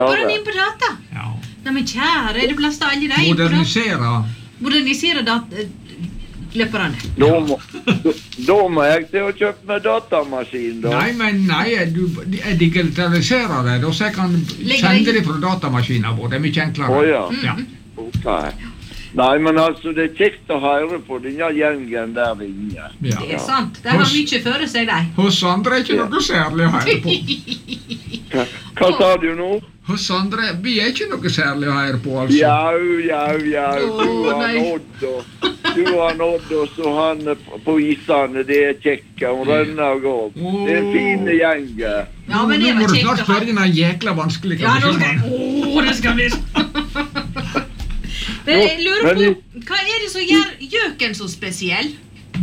Går den inn på data? Ja. Nei, men kjære, det blastet aldri deg inn på data. Modernisere løperne. Da må jeg til å kjøpe meg datamaskin, da. Nei, jeg digitaliserer det, så jeg kan sende det fra datamaskinen vår. Det er mye enklere. Ja. Ok. Nei, men altså, det er kjekt å høre på denne gjengen der inne. Ja. Det er sant. Det har mye føre seg, deg. Hos andre er ikke noe særlig å høre på. Hva sa du nå? Hos andre, vi er ikke noe særlig å høre på, altså. Ja. Du har nådd, og så han på isene, det er kjekke, og rønner og går. Det er en fin gjeng. Ja, men det var kjekt å ha. Nå må du snart spørre den jækla vanskelige. Ja, nå skal jeg... det skal bli... Men jeg lurer på, hva er det som gjør gjøken så spesiell?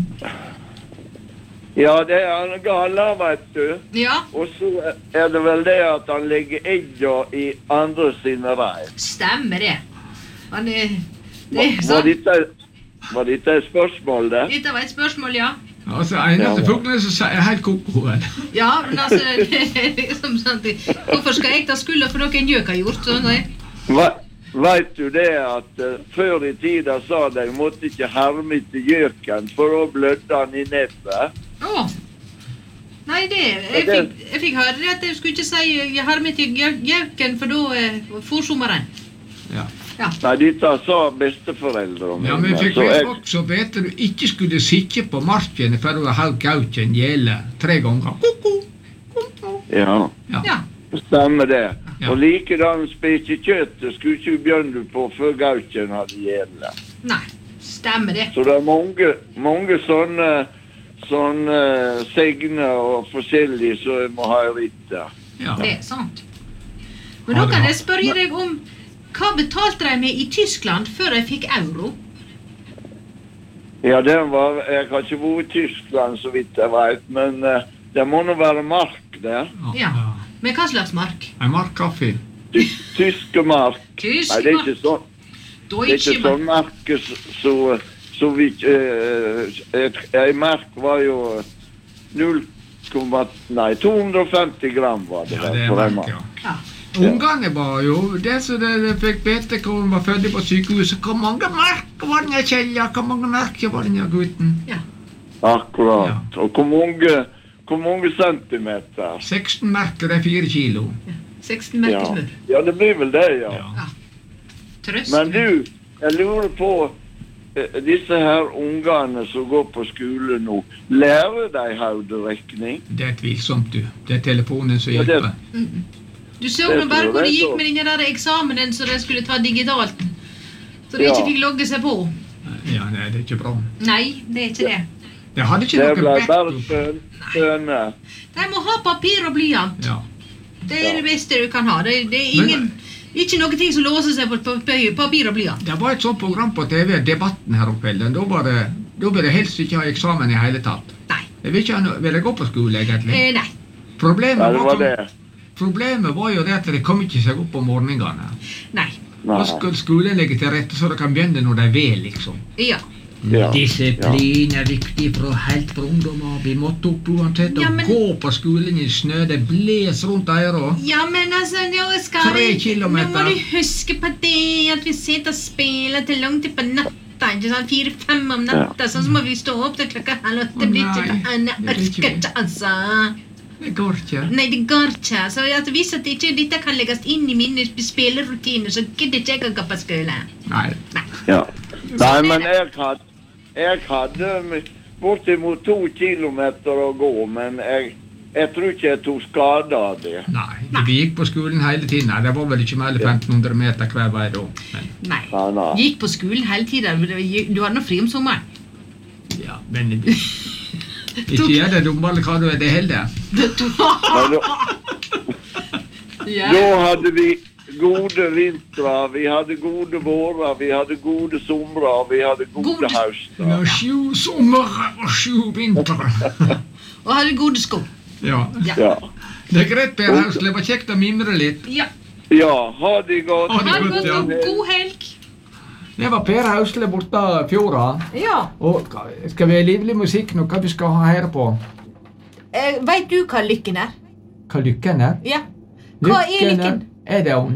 Ja, det er han gala, vet du. Ja. Og så er det vel det at han legger egga i andre sine reir. Stemmer det. Han er... Det er sånn. Var dette et spørsmål, det? Dette var et spørsmål, ja. Altså, eneste fuglene som sier helt kokoen. Ja, men altså, det er liksom sånn, hvorfor skal jeg ta skulda for noe en gjøk har gjort? Sånn, vet du det at før i tida sa de måtte ikke herme til gjøken for å blødde han i nebbet? Nei, jeg fikk høre det at jeg skulle ikke si herme til gjøken, for da forsommeren. Ja. Nei, dette sa besteforeldre om. Ja, men jeg fikk også vite du ikke skulle sitte på marken for å ha gauken gjelde 3 ganger. Koko. Ja. Stemmer det. Ja. Og likedan spise kjøttet skulle ikke begynne på før gauken hadde gjelde. Nei, stemmer det. Så det er mange sånne segner og forskjellige som jeg må ha i rittet. Ja. Det er sant. Men da kan jeg spørre deg om hva betalte de med i Tyskland før jeg fikk euro? Ja, jeg har ikke vært i Tyskland så vidt jeg vet, men det må nå være mark der. Ja, men hva slags mark? En markkaffe. Tyske mark. Nei, det er ikke sånn. Det er ikke sånn mark så vi... En mark var jo 250 gram var det. Ja, det er mark, ja. Ungene var jo det som de fikk vite hvor hun var født på sykehuset. Hvor mange merker var den her Kjelja? Hvor mange merker var den her gutten? Ja. Akkurat. Ja. Og hvor mange centimeter? 16 merker er 4 kilo. Ja. 16 merker smør. Ja, det blir vel det, ja. Trøst. Men du, jeg lurer på disse her ungene som går på skole nå, lærer de hoderekning? Det er tvilsomt, du. Det er telefonen som hjelper. Du så nå bare hvor det gikk med den der eksamenen så de skulle ta digitalt. Så de ikke fikk logge seg på. Ja, nei, det er ikke bra. Nei, det er ikke det. Det hadde ikke noe backup. De må ha papir og blyant. Ja. Det er det beste du kan ha. Det er ikke noe ting som låser seg på papir og blyant. Det var et sånt program på TV, Debatten her om kvelden. Da vil jeg helst ikke ha eksamen i hele tatt. Nei. Vil jeg gå på skole, egentlig? Nei. Problemet var jo det at de kom ikke seg opp om morgenene. Nei. Da skulle skolen legge til rette så de kan begynne når de vil, liksom. Ja. Disiplin er viktig helt fra ungdommer. Vi måtte opp uansett og gå på skolen i snø. Det bles rundt øyre. Ja, men altså, nå må du huske på det at vi sitter og spiller til langt på natta. Ikke sånn 4-5 om natta, så må vi stå opp til klokka 7:30. Det blir ikke orker ikke, altså. Det går ikke. Nei, det går ikke. Så hvis ikke dette kan legges inn i mine spillerutiner, så gidder ikke jeg å gå på skole. Nei. Ja. Nei, men jeg hadde bortimot 2 kilometer å gå, men jeg tror ikke jeg tog skade av det. Nei, vi gikk på skolen hele tiden. Det var vel ikke mer enn 1500 meter hver vei da. Nei, gikk på skolen hele tiden. Du hadde noe fri om sommeren. Ja, men... Ikke gjør det dummere hva du er det heller. Da hadde vi gode vinter, vi hadde gode vårer, vi hadde gode somrer, vi hadde gode høster. Ja, 7 sommer og 7 vinter. Og hadde gode sko. Ja. Det er greit, Per Hausle. Det var kjekt å mimre litt. Ja, ha det godt. Ha det godt og god helg. Det var Per Hausle borte fjorda. Ja. Og skal vi ha livlig musikk nå? Hva vi skal ha her på? Vet du hva lykken er? Hva lykken er? Ja. Hva er lykken? är det